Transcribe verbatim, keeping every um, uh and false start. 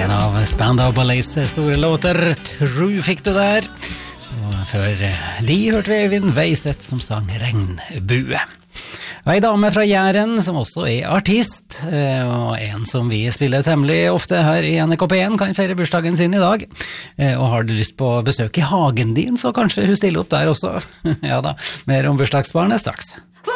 En av Spandau Ballets store låter, True fikk du der. Og før de hørte vi Øyvind Veiseth som sang Regnbue. Og en dame fra Jæren som også er artist, og en som vi spiller temmelig ofte her i N R K P en, kan feire bursdagen sin i dag. Og har du lyst på besøk i hagen din, så kanskje hun stiller opp der også. Ja da, mer om bursdagsbarnet straks.